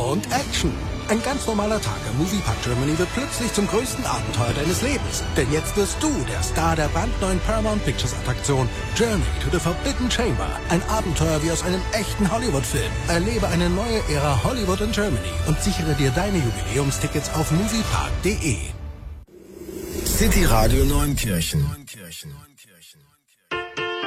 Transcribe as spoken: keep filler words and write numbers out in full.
und Action. Ein ganz normaler Tag im Moviepark Germany wird plötzlich zum größten Abenteuer deines Lebens. Denn jetzt wirst du der Star der brandneuen Paramount Pictures Attraktion Journey to the Forbidden Chamber. Ein Abenteuer wie aus einem echten Hollywood-Film. Erlebe eine neue Ära Hollywood in Germany und sichere dir deine Jubiläumstickets auf moviepark punkt de. City Radio Neunkirchen.